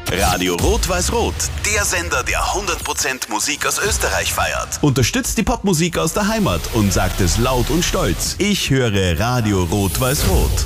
Radio Rot-Weiß-Rot, der Sender, der 100% Musik aus Österreich feiert. Unterstützt die Popmusik aus der Heimat und sagt es laut und stolz. Ich höre Radio Rot-Weiß-Rot.